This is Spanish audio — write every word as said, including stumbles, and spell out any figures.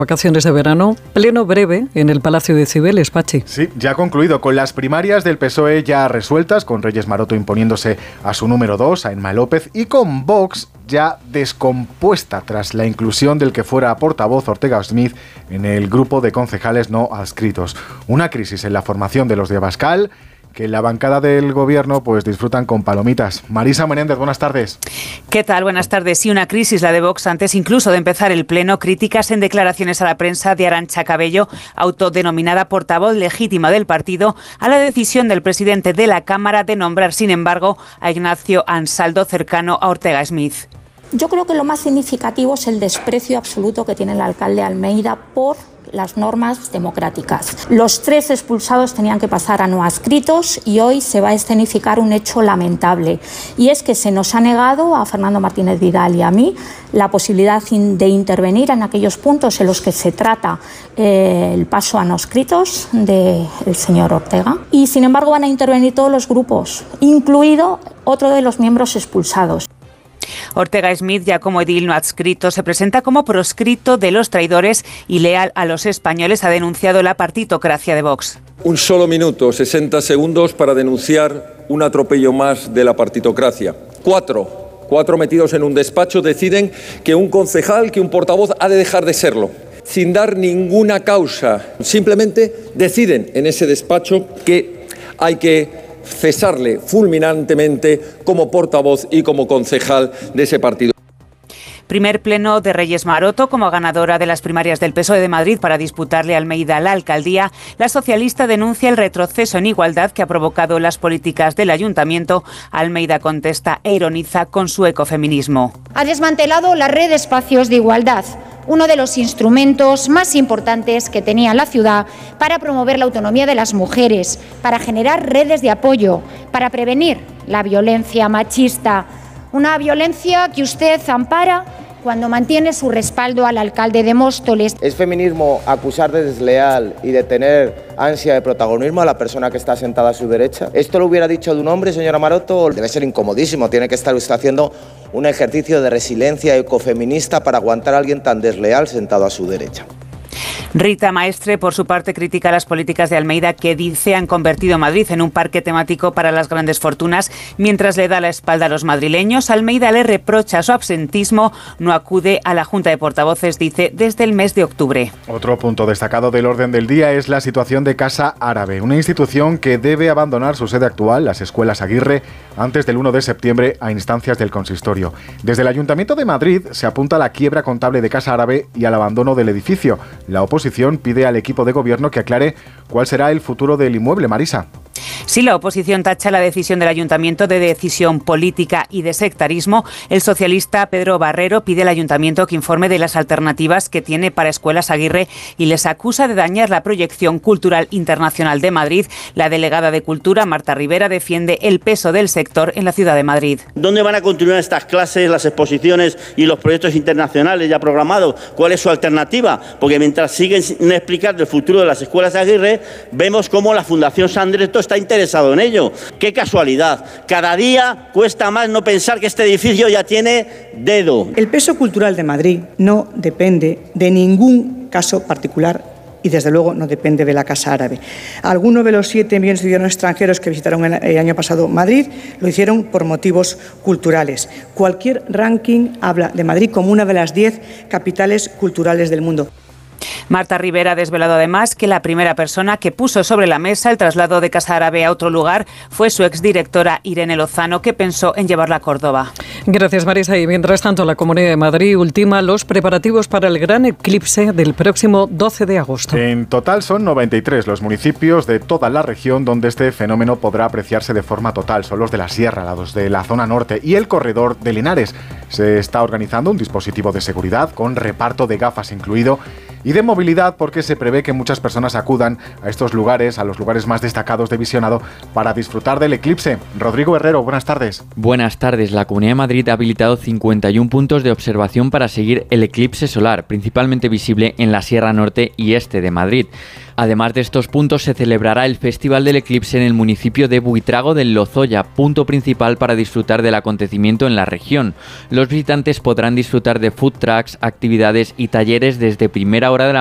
Vacaciones de verano, pleno breve en el Palacio de Cibeles, Pachi. Sí, ya ha concluido, con las primarias del P S O E ya resueltas, con Reyes Maroto imponiéndose a su número dos, a Emma López, y con Vox ya descompuesta tras la inclusión del que fuera portavoz Ortega Smith en el grupo de concejales no adscritos. Una crisis en la formación de los de Abascal, que en la bancada del gobierno pues disfrutan con palomitas. Marisa Menéndez, buenas tardes. ¿Qué tal? Buenas tardes. Sí, una crisis, la de Vox, antes incluso de empezar el pleno. Críticas en declaraciones a la prensa de Arantxa Cabello, autodenominada portavoz legítima del partido, a la decisión del presidente de la Cámara de nombrar, sin embargo, a Ignacio Ansaldo, cercano a Ortega Smith. Yo creo que lo más significativo es el desprecio absoluto que tiene el alcalde Almeida por las normas democráticas. Los tres expulsados tenían que pasar a no adscritos y hoy se va a escenificar un hecho lamentable, y es que se nos ha negado a Fernando Martínez Vidal y a mí la posibilidad de intervenir en aquellos puntos en los que se trata eh, el paso a no adscritos del señor Ortega, y sin embargo van a intervenir todos los grupos, incluido otro de los miembros expulsados. Ortega Smith, ya como edil no adscrito, se presenta como proscrito de los traidores y leal a los españoles, ha denunciado la partitocracia de Vox. Un solo minuto, sesenta segundos para denunciar un atropello más de la partitocracia. Cuatro, cuatro metidos en un despacho deciden que un concejal, que un portavoz ha de dejar de serlo, sin dar ninguna causa. Simplemente deciden en ese despacho que hay que cesarle fulminantemente como portavoz y como concejal de ese partido. Primer pleno de Reyes Maroto como ganadora de las primarias del P S O E de Madrid para disputarle a Almeida la alcaldía. La socialista denuncia el retroceso en igualdad que ha provocado las políticas del ayuntamiento. Almeida contesta e ironiza con su ecofeminismo. Ha desmantelado la red de espacios de igualdad, uno de los instrumentos más importantes que tenía la ciudad para promover la autonomía de las mujeres, para generar redes de apoyo, para prevenir la violencia machista. Una violencia que usted ampara cuando mantiene su respaldo al alcalde de Móstoles. ¿Es feminismo acusar de desleal y de tener ansia de protagonismo a la persona que está sentada a su derecha? ¿Esto lo hubiera dicho de un hombre, señora Maroto? Debe ser incomodísimo, tiene que estar usted haciendo un ejercicio de resiliencia ecofeminista para aguantar a alguien tan desleal sentado a su derecha. Rita Maestre, por su parte, critica las políticas de Almeida, que dice han convertido Madrid en un parque temático para las grandes fortunas, mientras le da la espalda a los madrileños. Almeida le reprocha su absentismo, no acude a la Junta de Portavoces, dice, desde el mes de octubre. Otro punto destacado del orden del día es la situación de Casa Árabe, una institución que debe abandonar su sede actual, las Escuelas Aguirre, antes del uno de septiembre a instancias del consistorio. Desde el Ayuntamiento de Madrid se apunta a la quiebra contable de Casa Árabe y al abandono del edificio. La oposición pide al equipo de gobierno que aclare cuál será el futuro del inmueble. Marisa. Sí, la oposición tacha la decisión del ayuntamiento de decisión política y de sectarismo. El socialista Pedro Barrero pide al ayuntamiento que informe de las alternativas que tiene para Escuelas Aguirre y les acusa de dañar la proyección cultural internacional de Madrid. La delegada de Cultura, Marta Rivera, defiende el peso del sector en la ciudad de Madrid. ¿Dónde van a continuar estas clases, las exposiciones y los proyectos internacionales ya programados? ¿Cuál es su alternativa? Porque mientras siguen sin explicar el futuro de las Escuelas Aguirre, vemos cómo la Fundación Sandreto está interesado en ello. ¡Qué casualidad! Cada día cuesta más no pensar que este edificio ya tiene dedo. El peso cultural de Madrid no depende de ningún caso particular y desde luego no depende de la Casa Árabe. Algunos de los siete millones de ciudadanos extranjeros que visitaron el año pasado Madrid lo hicieron por motivos culturales. Cualquier ranking habla de Madrid como una de las diez capitales culturales del mundo. Marta Rivera ha desvelado además que la primera persona que puso sobre la mesa el traslado de Casa Árabe a otro lugar fue su exdirectora Irene Lozano, que pensó en llevarla a Córdoba. Gracias, Marisa. Y mientras tanto, la Comunidad de Madrid ultima los preparativos para el gran eclipse del próximo doce de agosto. En total son noventa y tres los municipios de toda la región donde este fenómeno podrá apreciarse de forma total. Son los de la Sierra, los de la zona norte y el corredor de Linares. Se está organizando un dispositivo de seguridad con reparto de gafas incluido y de movilidad, porque se prevé que muchas personas acudan a estos lugares, a los lugares más destacados de visionado, para disfrutar del eclipse. Rodrigo Herrero, buenas tardes. Buenas tardes. La Comunidad de Madrid ha habilitado cincuenta y un puntos de observación para seguir el eclipse solar, principalmente visible en la Sierra Norte y Este de Madrid. Además de estos puntos, se celebrará el Festival del Eclipse en el municipio de Buitrago del Lozoya, punto principal para disfrutar del acontecimiento en la región. Los visitantes podrán disfrutar de food trucks, actividades y talleres desde primera hora de la